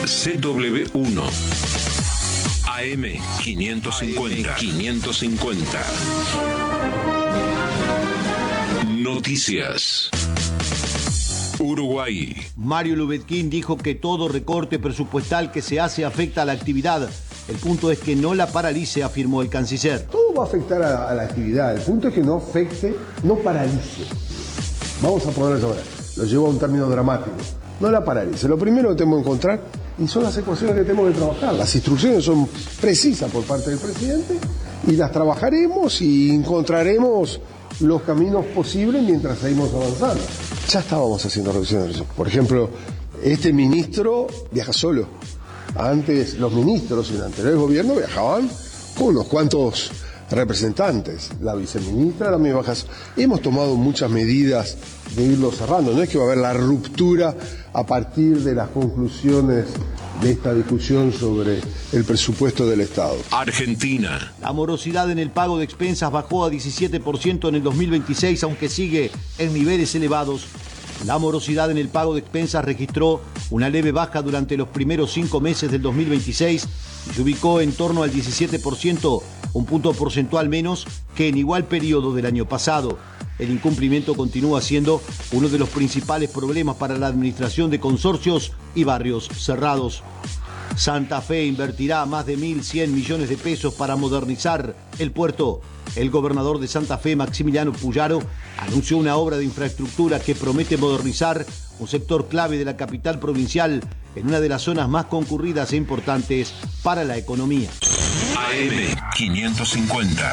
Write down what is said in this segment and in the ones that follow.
CW1 AM550. Noticias. Uruguay. Mario Lubetkin dijo que todo recorte presupuestal que se hace afecta a la actividad. El punto es que no la paralice, afirmó el canciller. Todo va a afectar a la actividad. El punto es que no afecte, no paralice. Vamos a ponerlo ahora. Lo llevo a un término dramático. No la paralice. Lo primero que tenemos que encontrar, y son las ecuaciones que tenemos que trabajar. Las instrucciones son precisas por parte del presidente y las trabajaremos y encontraremos los caminos posibles mientras seguimos avanzando. Ya estábamos haciendo revisiones. Por ejemplo, este ministro viaja solo. Antes los ministros en el anterior gobierno viajaban con unos cuantos representantes. La viceministra también viaja. Hemos tomado muchas medidas de irlo cerrando. No es que va a haber la ruptura a partir de las conclusiones de esta discusión sobre el presupuesto del Estado. Argentina. La morosidad en el pago de expensas bajó a 17% en el 2026, aunque sigue en niveles elevados. La morosidad en el pago de expensas registró una leve baja durante los primeros 5 meses del 2026 y se ubicó en torno al 17%, un punto porcentual menos que en igual periodo del año pasado. El incumplimiento continúa siendo uno de los principales problemas para la administración de consorcios y barrios cerrados. Santa Fe invertirá más de 1.100 millones de pesos para modernizar el puerto. El gobernador de Santa Fe, Maximiliano Puyaro, anunció una obra de infraestructura que promete modernizar un sector clave de la capital provincial en una de las zonas más concurridas e importantes para la economía. AM550.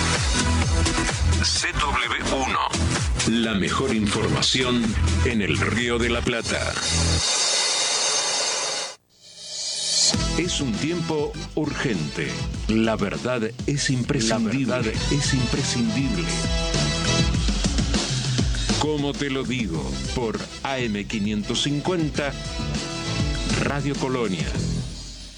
CW1. La mejor información en el Río de la Plata. Es un tiempo urgente. La verdad es imprescindible. Como te lo digo, por AM550, Radio Colonia.